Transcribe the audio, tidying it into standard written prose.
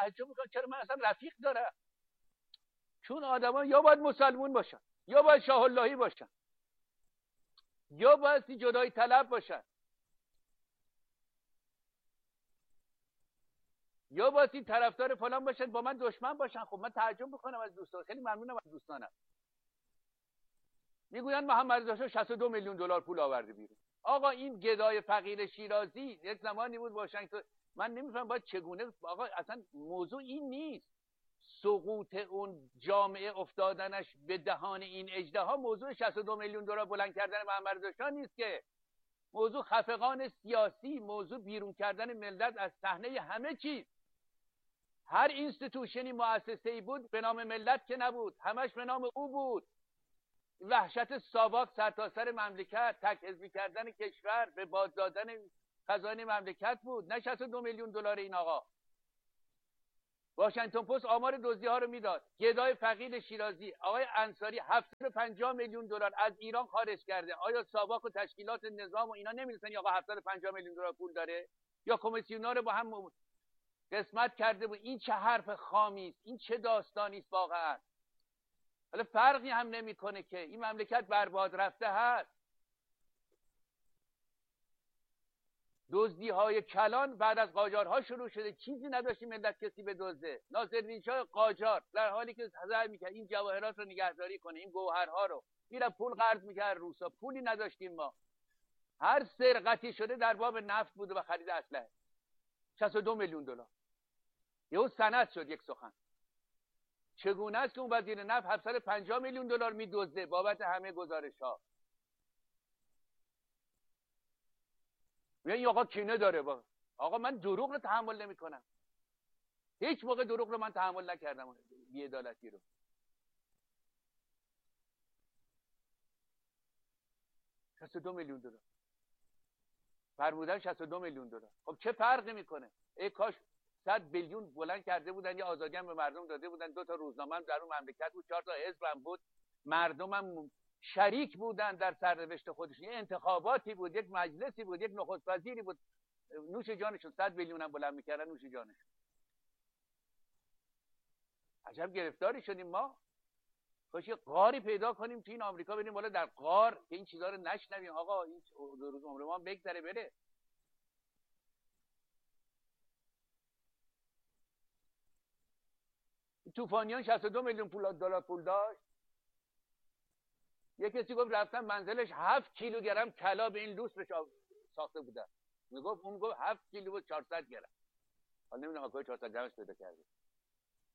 تعجب میکنم چرا من اصلا رفیق دارم. چون آدما یا باید مسلمون باشن، یا باید شاه اللهی باشن، یا باید جدایی طلب باشن، یا باید این طرفدار فلان باشن با من دشمن باشن. خب من تعجب میکنم از دوستان، خیلی ممنونم از دوستانم. میگویند محمد رضا شاه 62 میلیون دلار پول آورده بیرون. آقا این گدای فقیر شیرازی یک زمانی بود واشنگتن، من نمیفهمم باید چگونه، آقا اصلا موضوع این نیست. سقوط اون جامعه افتادنش به دهان این اژدها موضوع 62 میلیون دلار بلند کردن محمد رضا شاه نیست که. موضوع خفقان سیاسی، موضوع بیرون کردن ملت از صحنه همه چیز. هر اینستیتوشنی مؤسسه‌ای بود به نام ملت که نبود، همش به نام او بود. وحشت ساواک سرتاسر مملکت، تک حزبی کردن کشور، به باد دادن خزانه مملکت بود، نه 62 میلیون دلار این آقا. واشنگتن پست آمار دزدی ها رو میداد. گدای فقید شیرازی آقای انصاری 750 میلیون دلار از ایران خارج کرده. آیا ساواک و تشکیلات نظام و اینا نمی‌دونن آقا 750 میلیون دلار پول داره؟ یا کمیسیونا رو با هم قسمت کرده بود؟ این چه حرف خامی است، این چه داستانی است واقعا. حالا فرقی هم نمیکنه که این مملکت برباد رفته هست. دزدی های کلان بعد از قاجارها شروع شده، چیزی نداشتی ملت کسی به دزده. ناصرالدین شاه قاجار در حالی که سعی میکرد این جواهرات رو نگهداری کنه، این گوهرها رو میره پول قرض میکرد روسا، پولی نداشتیم ما. هر سرقتی شده در باب نفت بوده و خرید اسلحه. 62 میلیون دلار یهو سند شد یک سخن. چگونه است که اون وزیر نفت 750 میلیون دلار میدزده بابت همه گزارش‌ها؟ میگه آقا کینه داره با. آقا من دروغ رو تحمل نمی‌کنم. هیچ موقع دروغ رو من تحمل نکردم، بی‌عدالتی رو. $62 میلیون فرمودن 62 میلیون دلار. خب چه فرقی میکنه؟ ای کاش 100 بیلیون بلند کرده بودن، یه آزادی هم به مردم داده بودن، 2 تا روزنامه هم در اون مملکت بود، 4 تا حزب هم بود، مردم هم شریک بودن در سرنوشت خودشون. یه انتخاباتی بود، یک مجلسی بود، یک نخست وزیری بود، نوش جانشون. 100 بیلیون هم بلند میکردن، نوش جانشون. عجب گرفتاری شدیم ما. کاش یه غاری پیدا کنیم تو این آمریکا، بریم بالا در غار که این چیزا رو نشنویم. آقا این روز عمر ما بگذره بره. طوفانیان 62 میلیون دلار پول داشت. یه کسی گفت رفتم منزلش 7 کیلوگرم طلا به این لوس ساخته بودن. اون گفت 7 کیلو و 400 گرم. حالا نمیدونم کجا 400 گرمش پیدا کرده.